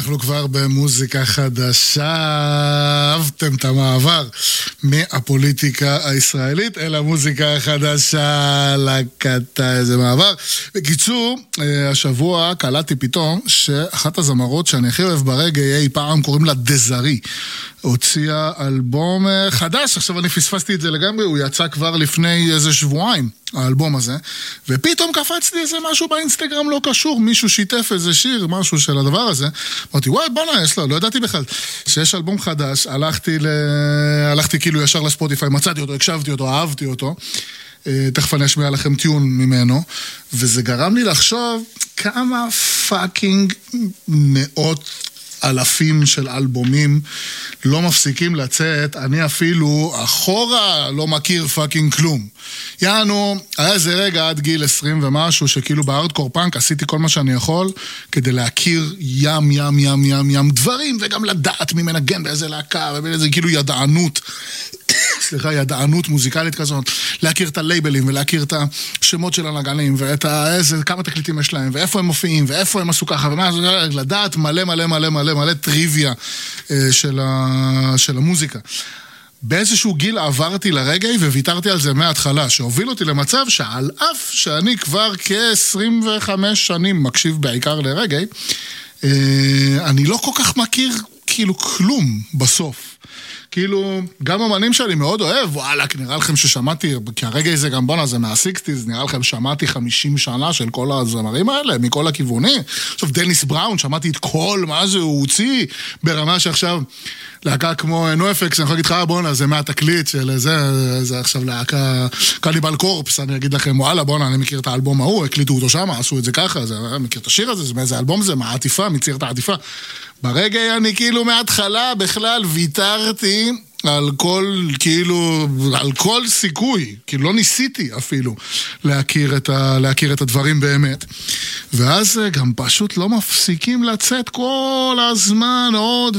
אנחנו כבר במוזיקה חדשה, אהבתם את המעבר מהפוליטיקה הישראלית אל המוזיקה החדשה, לקטע איזה מעבר. בקיצור, השבוע קלטתי פתאום שאחת הזמרות שאני הכי אוהב ברגע אי פעם קוראים לה דזרי. הוציאה אלבום חדש, עכשיו אני פספסתי את זה לגמרי, הוא יצא כבר לפני איזה שבועיים, האלבום הזה, ופתאום קפצתי איזה משהו באינסטגרם לא קשור, מישהו שיתף איזה שיר, משהו של הדבר הזה, אמרתי, וואי, בונה, יש לו, לא ידעתי בכלל, שיש אלבום חדש, הלכתי כאילו ישר לספוטיפיי, מצאתי אותו, הקשבתי אותו, אהבתי אותו, תכף אני אשמיע לכם טיון ממנו, וזה גרם לי לחשוב כמה פאקינג מאות אלפים של אלבומים לא מפסיקים לצאת, אני אפילו אחורה לא מכיר פאקינג כלום. יענו, היה איזה רגע עד גיל 20 ומשהו, שכאילו בהארדקור פאנק עשיתי כל מה שאני יכול, כדי להכיר ים דברים, וגם לדעת מי מנגן באיזה להקה, ובאיזה כאילו ידענות, ידענות מוזיקלית כזאת, להכיר את הלייבלים, ולהכיר את השמות של הנגנים, ואת כמה תקליטים יש להם, ואיפה הם מופיעים, ואיפה הם עשו ככה, ומה, לדעת מלא טריוויה של המוזיקה. באיזשהו גיל עברתי לרגעי וויתרתי על זה מההתחלה, שהוביל אותי למצב שעל אף שאני כבר כ-25 שנים מקשיב בעיקר לרגעי, אני לא כל כך מכיר כאילו כלום בסוף. כאילו, גם אמנים שאני מאוד אוהב, וואלה, נראה לכם ששמעתי, כי הרגע הזה גם בונה, זה מה-60s, נראה לכם שמעתי 50 שנה של כל הזמרים האלה, מכל הכיוונים. עכשיו, דניס בראון, שמעתי את כל מה זה הוא הוציא, ברמה שעכשיו, להקה כמו NoFX, אני יכול להגיד לך, בונה, זה מהתקליט של זה עכשיו להקה קניבל קורפס, אני אגיד לכם, וואלה, בונה, אני מכיר את האלבום ההוא, הקליטו אותו שם, עשו את זה ככה, מכיר את השיר הזה, זה מאיזה אלבום זה, מהעטיפה, מציר את העטיפה. ברגע אני כאילו מההתחלה בכלל ויתרתי על כל סיכוי, כאילו לא ניסיתי אפילו להכיר את הדברים באמת. ואז גם פשוט לא מפסיקים לצאת כל הזמן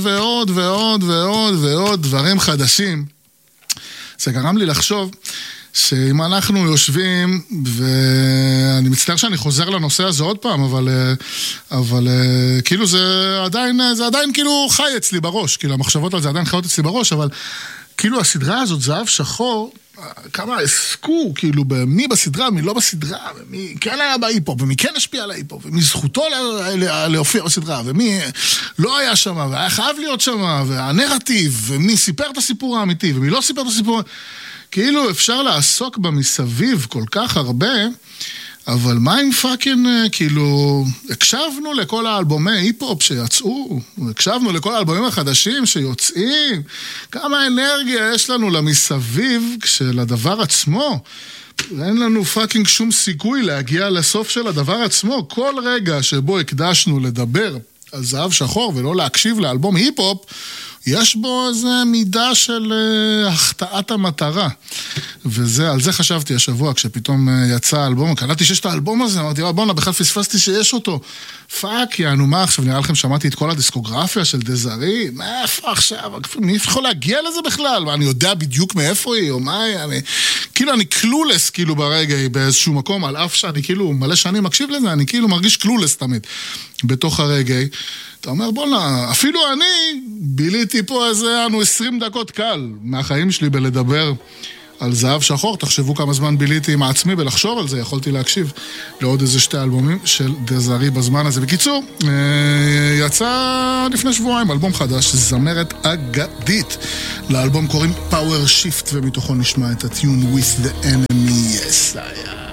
עוד דברים חדשים. זה גרם לי לחשוב שאם אנחנו יושבים, ואני מצטער שאני חוזר לנושא הזה עוד פעם, אבל כאילו זה עדיין כאילו חי אצלי בראש, כאילו המחשבות על זה עדיין חיות אצלי בראש, אבל כאילו הסדרה הזאת, זהב שחור, כמה עסקו, כאילו, מי בסדרה, מי לא בסדרה, ומי כן היה בהיפופ, ומי כן השפיע על ההיפופ, ומי זכותו להופיע בסדרה, ומי לא היה שם, והיה חייב להיות שם, והנרטיב, ומי סיפר את הסיפור האמיתי, ומי לא סיפר את הסיפור, כאילו אפשר לעסוק במסביב כל כך הרבה, אבל מה אם פאקינג, כאילו, הקשבנו לכל האלבומי היפופ שיצאו, הקשבנו לכל האלבומים החדשים שיוצאים, כמה אנרגיה יש לנו למסביב של הדבר עצמו, אין לנו פאקינג שום סיכוי להגיע לסוף של הדבר עצמו, כל רגע שבו הקדשנו לדבר על זהב שחור ולא להקשיב לאלבום היפופ, יש בו איזה מידה של החטאת המטרה. ועל זה חשבתי השבוע, כשפתאום יצא האלבום, קלטתי שיש את האלבום הזה, אמרתי, בוא'נה, בכלל פספסתי שיש אותו. פאק, יענו, מה עכשיו, נראה לכם, שמעתי את כל הדיסקוגרפיה של דזרי, מה איפה עכשיו, מי יכול להגיע לזה בכלל? ואני יודע בדיוק מאיפה היא, או מה היא, כאילו אני קלולס, כאילו ברגע, באיזשהו מקום, על אף שאני כאילו מלא שנים מקשיב לזה, אני כאילו מרגיש קלולס תמיד, בתוך הרגע. אתה אומר, בוא'נה, אפילו אני ביליתי פה איזה 20 דקות קל מהחיים שלי בלדבר על זהב שחור. תחשבו כמה זמן ביליתי עם עצמי ולחשוב על זה, יכולתי להקשיב לעוד איזה 2 אלבומים של דזרי בזמן הזה. בקיצור, יצא לפני שבועיים אלבום חדש, זמרת אגדית. לאלבום קוראים Power Shift, ומתוכו נשמע את הטיון With the Enemy. Yes, I am.